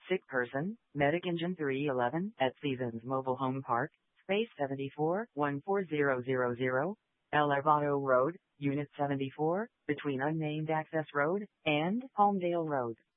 Sick person, Medic Engine 311 at Seasons Mobile Home Park, Space 74, 14000, El Arvado Road, Unit 74, between Unnamed Access Road and Palmdale Road.